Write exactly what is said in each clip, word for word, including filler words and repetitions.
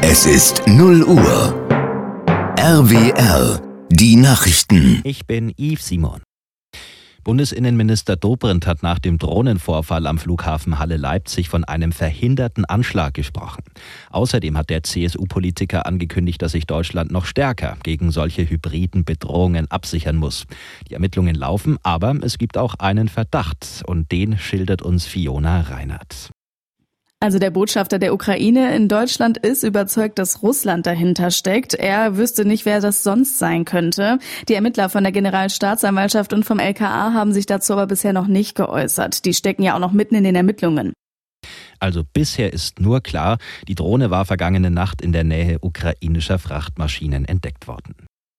Es ist null Uhr. R W R, die Nachrichten. Ich bin Yves Simon. Bundesinnenminister Dobrindt hat nach dem Drohnenvorfall am Flughafen Halle-Leipzig von einem verhinderten Anschlag gesprochen. Außerdem hat der C S U-Politiker angekündigt, dass sich Deutschland noch stärker gegen solche hybriden Bedrohungen absichern muss. Die Ermittlungen laufen, aber es gibt auch einen Verdacht und den schildert uns Fiona Reinhardt. Also der Botschafter der Ukraine in Deutschland ist überzeugt, dass Russland dahinter steckt. Er wüsste nicht, wer das sonst sein könnte. Die Ermittler von der Generalstaatsanwaltschaft und vom L K A haben sich dazu aber bisher noch nicht geäußert. Die stecken ja auch noch mitten in den Ermittlungen. Also bisher ist nur klar, die Drohne war vergangene Nacht in der Nähe ukrainischer Frachtmaschinen entdeckt worden.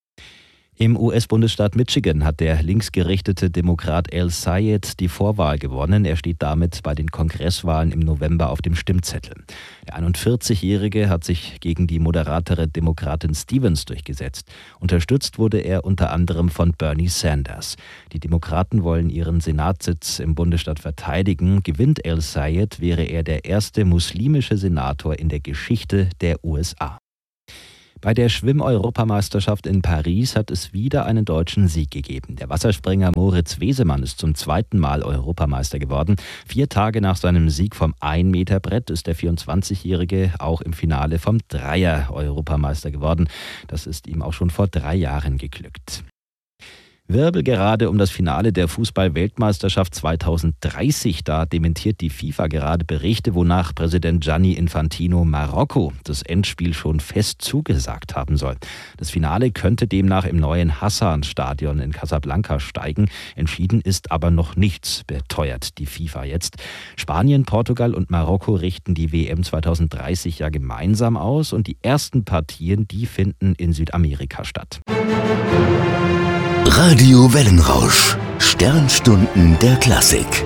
Im U S-Bundesstaat Michigan hat der linksgerichtete Demokrat Al Sayed die Vorwahl gewonnen. Er steht damit bei den Kongresswahlen im November auf dem Stimmzettel. Der einundvierzigjährige hat sich gegen die moderatere Demokratin Stevens durchgesetzt. Unterstützt wurde er unter anderem von Bernie Sanders. Die Demokraten wollen ihren Senatssitz im Bundesstaat verteidigen. Gewinnt Al Sayed, wäre er der erste muslimische Senator in der Geschichte der U S A. Bei der Schwimm-Europameisterschaft in Paris hat es wieder einen deutschen Sieg gegeben. Der Wasserspringer Moritz Wesemann ist zum zweiten Mal Europameister geworden. Vier Tage nach seinem Sieg vom ein-Meter-Brett ist der vierundzwanzigjährige auch im Finale vom Dreier Europameister geworden. Das ist ihm auch schon vor drei Jahren geglückt. Wirbel gerade um das Finale der Fußball-Weltmeisterschaft zweitausenddreißig. Da dementiert die FIFA gerade Berichte, wonach Präsident Gianni Infantino Marokko das Endspiel schon fest zugesagt haben soll. Das Finale könnte demnach im neuen Hassan-Stadion in Casablanca steigen. Entschieden ist aber noch nichts, beteuert die FIFA jetzt. Spanien, Portugal und Marokko richten die W M zweitausenddreißig ja gemeinsam aus und die ersten Partien, die finden in Südamerika statt. Radio Wellenrausch. Sternstunden der Klassik.